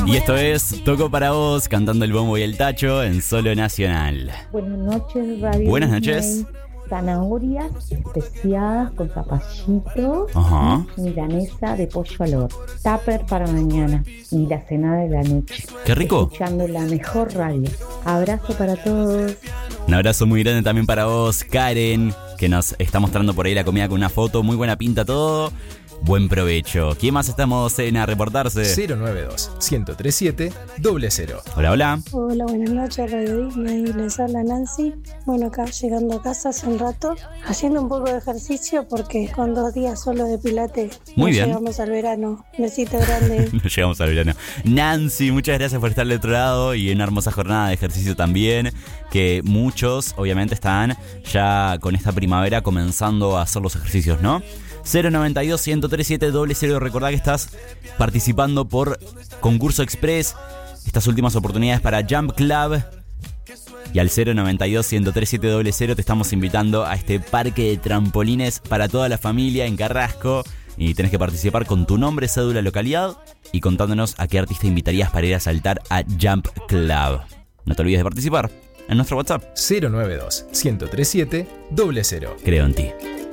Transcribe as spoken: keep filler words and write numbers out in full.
Y esto es Toco para vos, cantando el bombo y el tacho en Solo Nacional. Buenas noches, Radio Buenas Disney. noches. Zanahorias especiadas con zapallitos. Ajá. Y milanesa de pollo al horno. Tupper para mañana y la cena de la noche. ¡Qué rico! Escuchando la mejor radio. Abrazo para todos. Un abrazo muy grande también para vos, Karen, que nos está mostrando por ahí la comida con una foto. Muy buena pinta todo. Buen provecho. ¿Quién más estamos en a reportarse? cero nueve dos, uno cero tres siete, cero cero. Hola, hola. Hola, buenas noches, Radio Disney. Les habla Nancy. Bueno, acá llegando a casa hace un rato, haciendo un poco de ejercicio porque con dos días solo de pilates Muy no bien. llegamos al verano. Besito grande. No llegamos al verano. Nancy, muchas gracias por estar del otro lado y en una hermosa jornada de ejercicio también. Que muchos, obviamente, están ya con esta primavera comenzando a hacer los ejercicios, ¿no? cero noventa y dos, uno tres siete, cero cero. Recordá que estás participando por Concurso Express. Estas últimas oportunidades para Jump Club. Y al cero noventa y dos, uno tres siete, cero cero te estamos invitando a este parque de trampolines para toda la familia en Carrasco. Y tenés que participar con tu nombre, cédula, localidad y contándonos a qué artista invitarías para ir a saltar a Jump Club. No te olvides de participar en nuestro WhatsApp. cero nueve dos, uno tres siete, cero cero. Creo en ti.